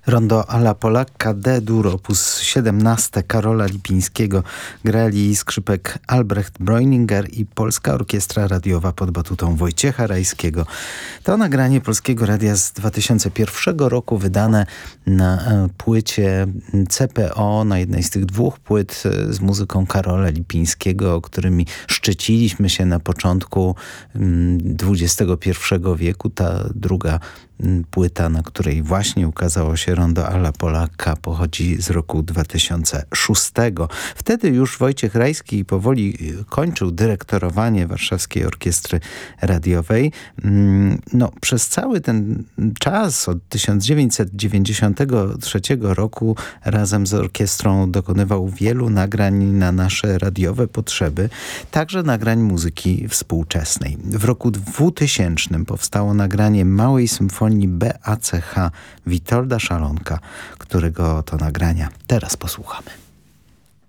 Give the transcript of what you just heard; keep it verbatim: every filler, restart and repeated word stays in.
Rondo alla Polacca D-dur opus siedemnaście Karola Lipińskiego grali skrzypek Albrecht Breuninger i Polska Orkiestra Radiowa pod batutą Wojciecha Rajskiego. To nagranie Polskiego Radia z dwa tysiące pierwszego roku, wydane na płycie C P O, na jednej z tych dwóch płyt z muzyką Karola Lipińskiego, którymi szczyciliśmy się na początku dwudziestego pierwszego wieku. Ta druga płyta, na której właśnie ukazało się Rondo alla Polacca, pochodzi z roku dwa tysiące szóstego. Wtedy już Wojciech Rajski powoli kończył dyrektorowanie Warszawskiej Orkiestry Radiowej. No, przez cały ten czas, od tysiąc dziewięćset dziewięćdziesiątego trzeciego roku, razem z orkiestrą dokonywał wielu nagrań na nasze radiowe potrzeby, także nagrań muzyki współczesnej. W roku dwutysięcznym powstało nagranie Małej Symfonii B A C H Witolda Szalonka, którego to nagrania teraz posłuchamy.